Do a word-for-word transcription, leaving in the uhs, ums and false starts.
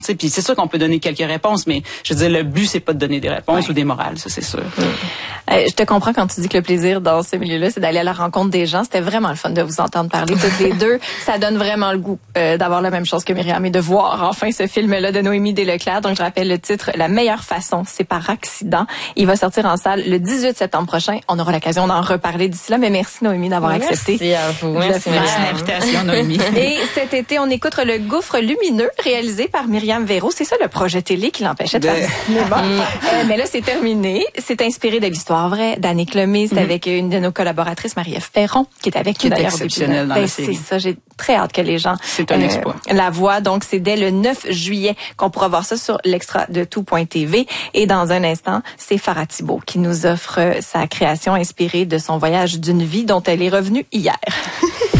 sais, puis c'est sûr qu'on peut donner quelques réponses, mais je veux dire, le but, c'est pas de donner des réponses ouais. ou des morales, ça, c'est sûr. Euh, je te comprends quand tu dis que le plaisir dans ce milieu-là, c'est d'aller à la rencontre des gens. C'était vraiment le fun de vous entendre parler toutes les deux. Ça donne vraiment le goût euh, d'avoir la même chose que Myriam et de voir enfin ce film-là de Noémie Desleclerc. Donc, je rappelle le titre, La meilleure façon, c'est par accident. Il va sortir en salle le dix-huit septembre prochain. On aura l'occasion d'en reparler d'ici là, mais merci Noémie d'avoir merci accepté. Merci à vous. Merci, merci de l'invitation, Noémie. Et cet été, on écoute Le Gouffre lumineux, réalisé par Myriam Véraud. C'est ça le projet télé qui l'empêchait de, de... faire du cinéma. euh, mais là, c'est terminé. C'est inspiré de l'histoire vraie d'Annick Lemay. C'est mm-hmm. avec une de nos collaboratrices, Marie-Ève Perron, qui est avec qui nous est d'ailleurs. exceptionnelle dans ben, la série. C'est ça, j'ai très hâte que les gens c'est un euh, exploit. la voient. Donc, c'est dès le neuf juillet qu'on pourra voir ça sur l'extra de tout point t v. Et dans un instant, c'est Farah Thibault qui nous offre sa création inspirée de son voyage d'une vie dont elle est revenue hier.